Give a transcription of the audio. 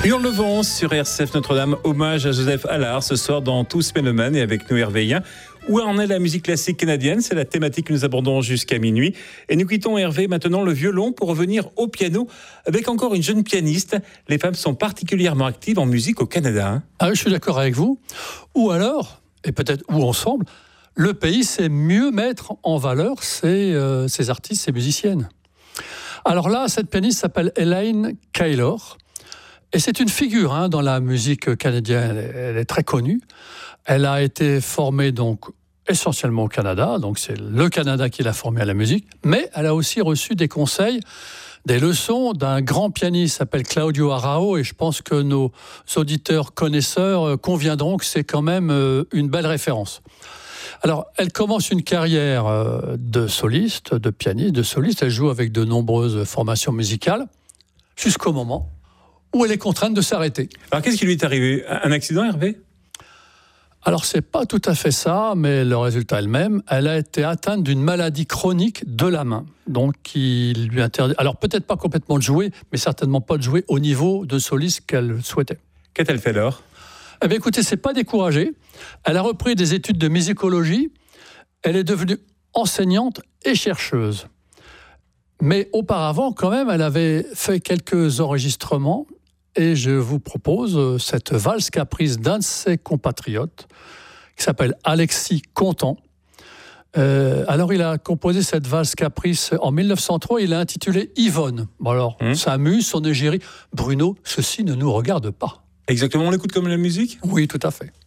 Hurlevent sur RCF Notre-Dame, hommage à Joseph Allard ce soir dans Tous Mélomanes et avec nous Hervé Yen. Où en est la musique classique canadienne? C'est la thématique que nous abordons jusqu'à minuit. Et nous quittons Hervé maintenant le violon pour revenir au piano avec encore une jeune pianiste. Les femmes sont particulièrement actives en musique au Canada. Je suis d'accord avec vous. Ou alors, et peut-être ou ensemble, le pays sait mieux mettre en valeur ses artistes, ses musiciennes. Alors là, cette pianiste s'appelle Elaine Kaylor. Et c'est une figure dans la musique canadienne, elle est très connue. Elle a été formée donc essentiellement au Canada, donc c'est le Canada qui l'a formée à la musique, mais elle a aussi reçu des conseils, des leçons d'un grand pianiste qui s'appelle Claudio Arrau, et je pense que nos auditeurs connaisseurs conviendront que c'est quand même une belle référence. Alors, elle commence une carrière de soliste, de pianiste, de soliste, elle joue avec de nombreuses formations musicales, jusqu'au moment où elle est contrainte de s'arrêter. Alors, qu'est-ce qui lui est arrivé? Un accident, Hervé? Alors, c'est pas tout à fait ça, mais le résultat est le même. Elle a été atteinte d'une maladie chronique de la main, donc qui lui interdit, alors peut-être pas complètement de jouer, mais certainement pas de jouer au niveau de soliste qu'elle souhaitait. Qu'a-t-elle fait alors? Eh bien, écoutez, c'est pas découragé. Elle a repris des études de musicologie. Elle est devenue enseignante et chercheuse. Mais auparavant, quand même, elle avait fait quelques enregistrements. Et je vous propose cette valse caprice d'un de ses compatriotes, qui s'appelle Alexis Contant. Alors, il a composé cette valse caprice en 1903, il l'a intitulée Yvonne. Bon alors, ça amuse son égérie. Bruno, ceci ne nous regarde pas. Exactement, on l'écoute comme la musique? Oui, tout à fait.